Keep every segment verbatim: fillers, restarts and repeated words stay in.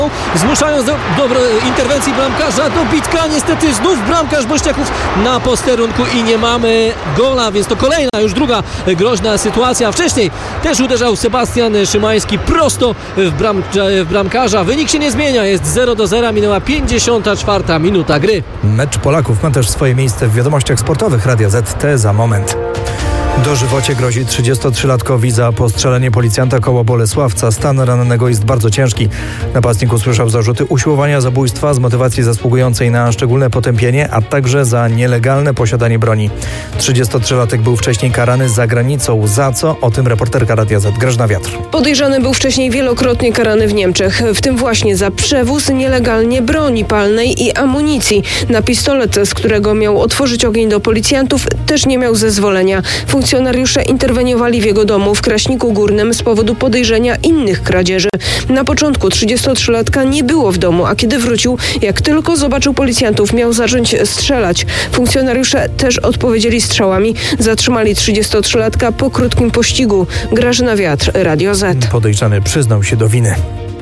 zmuszając do dobrej interwencji bramkarza, dobitka, niestety znów bramkarz Bośniaków na posterunku i nie mamy gola, więc to kolejna, już druga groźna sytuacja. Wcześniej też uderzał Sebastian Szymański prosto w, bram, w bramkarza. Wynik się nie zmienia, jest zero do zera, minęła pięćdziesiąta czwarta minuta gry. Mecz Polaków ma też swoje miejsce w wiadomościach sportowych Radia Z T za moment. Dożywocie grozi trzydziestotrzylatkowi za postrzelenie policjanta koło Bolesławca. Stan rannego jest bardzo ciężki. Napastnik usłyszał zarzuty usiłowania zabójstwa z motywacji zasługującej na szczególne potępienie, a także za nielegalne posiadanie broni. trzydziestotrzylatek był wcześniej karany za granicą. Za co? O tym reporterka Radia Z Grażyna Wiatr. Podejrzany był wcześniej wielokrotnie karany w Niemczech, w tym właśnie za przewóz nielegalnie broni palnej i amunicji. Na pistolet, z którego miał otworzyć ogień do policjantów, też nie miał zezwolenia. Funkcjonariusze interweniowali w jego domu w Kraśniku Górnym z powodu podejrzenia innych kradzieży. Na początku trzydziestotrzylatka nie było w domu, a kiedy wrócił, jak tylko zobaczył policjantów, miał zacząć strzelać. Funkcjonariusze też odpowiedzieli strzałami. Zatrzymali trzydziestotrzylatka po krótkim pościgu. Grażyna Wiatr, Radio Z. Podejrzany przyznał się do winy.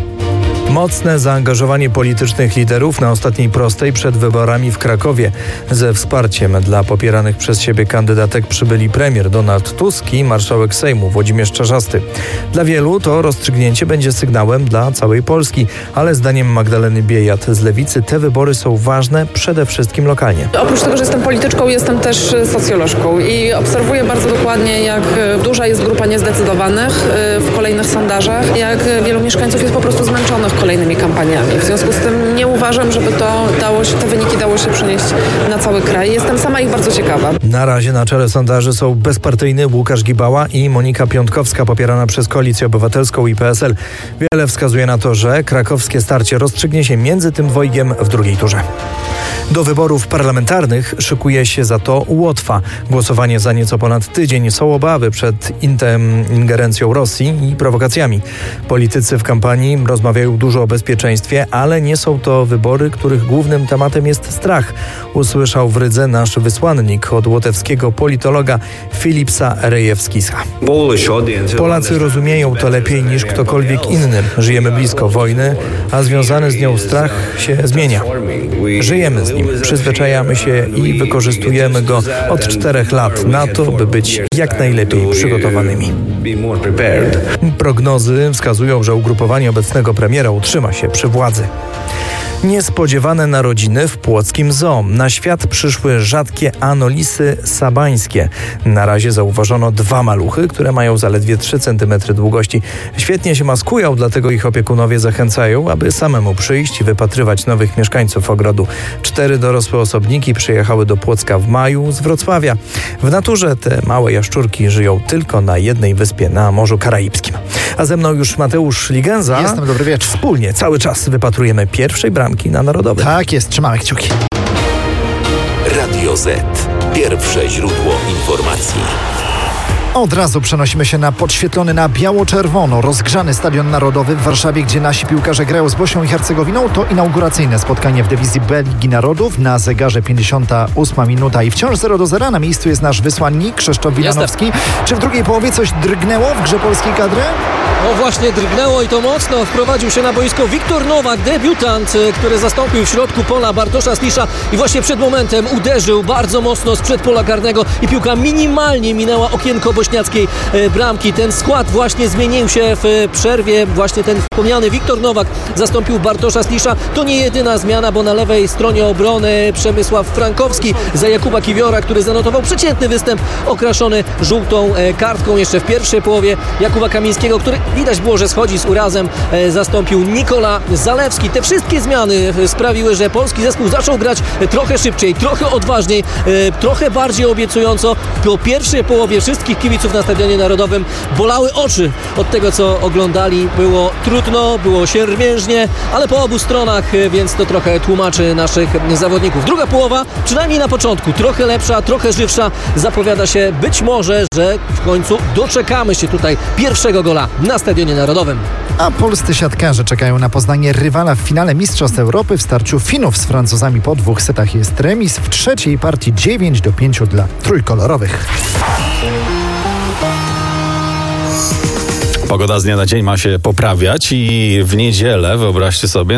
Mocne zaangażowanie politycznych liderów na ostatniej prostej przed wyborami w Krakowie. Ze wsparciem dla popieranych przez siebie kandydatek przybyli premier Donald Tusk i marszałek Sejmu Włodzimierz Czarzasty. Dla wielu to rozstrzygnięcie będzie sygnałem dla całej Polski, ale zdaniem Magdaleny Biejat z Lewicy te wybory są ważne przede wszystkim lokalnie. Oprócz tego, że jestem polityczką, jestem też socjolożką i obserwuję bardzo dokładnie, jak duża jest grupa niezdecydowanych w kolejnych sondażach, jak wielu mieszkańców jest po prostu zmęczonych kolejnymi kampaniami. W związku z tym nie uważam, żeby to dało się, te wyniki dało się przenieść na cały kraj. Jestem sama ich bardzo ciekawa. Na razie na czele sondaży są bezpartyjny Łukasz Gibała i Monika Piątkowska, popierana przez Koalicję Obywatelską i P S L. Wiele wskazuje na to, że krakowskie starcie rozstrzygnie się między tym dwojgiem w drugiej turze. Do wyborów parlamentarnych szykuje się za to Łotwa. Głosowanie za nieco ponad tydzień. Są obawy przed ingerencją Rosji i prowokacjami. Politycy w kampanii rozmawiają dużo o bezpieczeństwie, ale nie są to wybory, których głównym tematem jest strach. Usłyszał w Rydze nasz wysłannik od łotewskiego politologa Filipsa Rejewskisa. Polacy rozumieją to lepiej niż ktokolwiek inny. Żyjemy blisko wojny, a związany z nią strach się zmienia. Żyjemy z nim, przyzwyczajamy się i wykorzystujemy go od czterech lat na to, by być jak najlepiej przygotowanymi. Prognozy wskazują, że ugrupowanie obecnego premiera utrzyma się przy władzy. Niespodziewane narodziny w płockim zoo. Na świat przyszły rzadkie anolisy sabańskie. Na razie zauważono dwa maluchy, które mają zaledwie trzy centymetry długości. Świetnie się maskują, dlatego ich opiekunowie zachęcają, aby samemu przyjść i wypatrywać nowych mieszkańców ogrodu. Cztery dorosłe osobniki przyjechały do Płocka w maju z Wrocławia. W naturze te małe jaszczurki żyją tylko na jednej wyspie na Morzu Karaibskim. A ze mną już Mateusz Ligenza. Jestem, dobry wieczór. Wspólnie cały czas wypatrujemy pierwszej bramki na Narodowym. Tak jest, trzymamy kciuki. Radio Z. Pierwsze źródło informacji. Od razu przenosimy się na podświetlony na biało-czerwono rozgrzany Stadion Narodowy w Warszawie, gdzie nasi piłkarze grają z Bośnią i Hercegowiną. To inauguracyjne spotkanie w dywizji B Ligi Narodów. Na zegarze pięćdziesiąta ósma minuta i wciąż zero do zera. Na miejscu jest nasz wysłannik Krzysztof Wilanowski. Czy w drugiej połowie coś drgnęło w grze polskiej kadry? No właśnie drgnęło i to mocno. Wprowadził się na boisko Wiktor Nowak, debiutant, który zastąpił w środku pola Bartosza Slisza i właśnie przed momentem uderzył bardzo mocno sprzed pola karnego i piłka minimalnie minęła okienko bośniackiej bramki. Ten skład właśnie zmienił się w przerwie. Właśnie ten wspomniany Wiktor Nowak zastąpił Bartosza Slisza. To nie jedyna zmiana, bo na lewej stronie obrony Przemysław Frankowski za Jakuba Kiwiora, który zanotował przeciętny występ okraszony żółtą kartką jeszcze w pierwszej połowie. Jakuba Kamińskiego, który widać było, że schodzi z urazem, zastąpił Nikola Zalewski. Te wszystkie zmiany sprawiły, że polski zespół zaczął grać trochę szybciej, trochę odważniej, trochę bardziej obiecująco. Po pierwszej połowie wszystkich kibiców na Stadionie Narodowym bolały oczy od tego, co oglądali. Było trudno, było siermiężnie, ale po obu stronach, więc to trochę tłumaczy naszych zawodników. Druga połowa, przynajmniej na początku, trochę lepsza, trochę żywsza. Zapowiada się być może, że w końcu doczekamy się tutaj pierwszego gola na Stadionie Narodowym. A polscy siatkarze czekają na poznanie rywala w finale Mistrzostw Europy. W starciu Finów z Francuzami po dwóch setach jest remis. W trzeciej partii dziewięć do pięciu dla trójkolorowych. Pogoda z dnia na dzień ma się poprawiać i w niedzielę, wyobraźcie sobie,